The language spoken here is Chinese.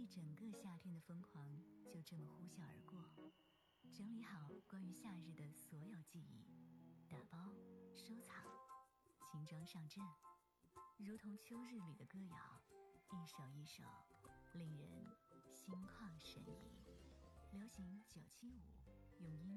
整个夏天的疯狂就这么呼啸而过。整理好关于夏日的所有记忆，打包收藏，轻装上阵，如同秋日里的歌谣，一首一首，令人心旷神怡。流行975，用音